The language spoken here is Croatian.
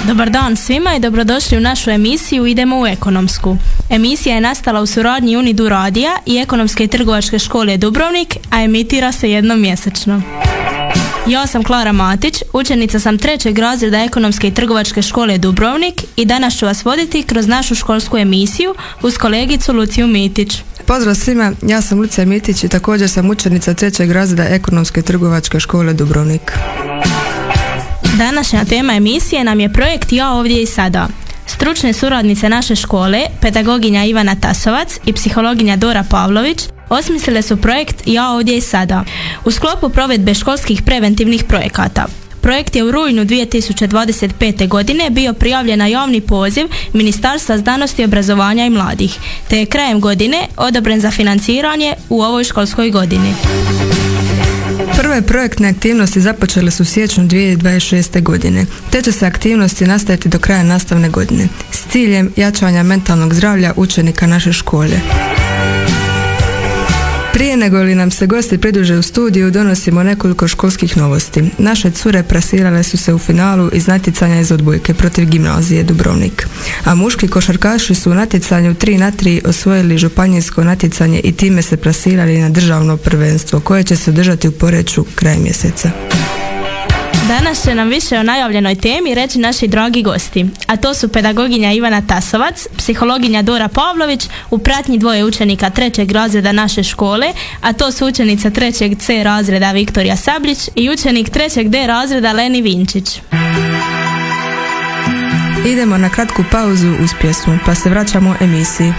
Dobar dan svima i dobrodošli u našu emisiju Idemo u ekonomsku. Emisija je nastala u suradnji Unidu radija i Ekonomske i trgovačke škole Dubrovnik, a emitira se jednom mjesečno. Ja sam Klara Matić, učenica sam 3. razreda Ekonomske i trgovačke škole Dubrovnik i danas ću vas voditi kroz našu školsku emisiju uz kolegicu Luciju Mitić. Pozdrav svima, ja sam Lucija Mitić i također sam učenica 3. razreda Ekonomske i trgovačke škole Dubrovnik. Današnja tema emisije nam je projekt Ja ovdje i sada. Stručne suradnice naše škole, pedagoginja Ivana Tasovac i psihologinja Dora Pavlović, osmislile su projekt Ja ovdje i sada u sklopu provedbe školskih preventivnih projekata. Projekt je u rujnu 2025. godine bio prijavljen na javni poziv Ministarstva znanosti, obrazovanja i mladih, te je krajem godine odobren za financiranje u ovoj školskoj godini. Prve projektne aktivnosti započele su u siječnju 2026. godine, te će se aktivnosti nastaviti do kraja nastavne godine, s ciljem jačanja mentalnog zdravlja učenika naše škole. Prije nego li nam se gosti pridruže u studiju, donosimo nekoliko školskih novosti. Naše cure plasirale su se u finalu iz natjecanja iz odbojke protiv gimnazije Dubrovnik, a muški košarkaši su u natjecanju 3x3 osvojili županijsko natjecanje i time se plasirali na državno prvenstvo koje će se održati u Poreču krajem mjeseca. Danas će nam više o najavljenoj temi reći naši dragi gosti, a to su pedagoginja Ivana Tasovac, psihologinja Dora Pavlović u pratnji dvoje učenika 3. razreda naše škole, a to su učenica 3. C razreda Viktorija Sablić i učenik 3. D razreda Leni Vinčić. Idemo na kratku pauzu uz pjesmu, pa se vraćamo emisiji.